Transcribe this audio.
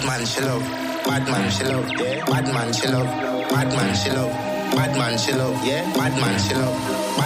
Bad man she love, bad man she love, yeah. Bad man she love, bad man she love, bad man she love, yeah. Bad man she love.